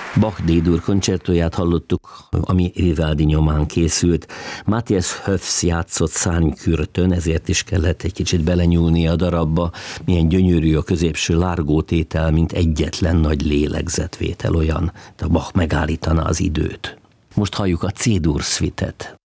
Bach D-dur koncertóját hallottuk, ami Vivaldi nyomán készült. Matthias Höfs játszott szárnykürtön, ezért is kellett egy kicsit belenyúlni a darabba. Milyen gyönyörű a középső lárgótétel, mint egyetlen nagy lélegzetvétel, olyan, de Bach megállítaná az időt. Most halljuk a C-dur szvitet.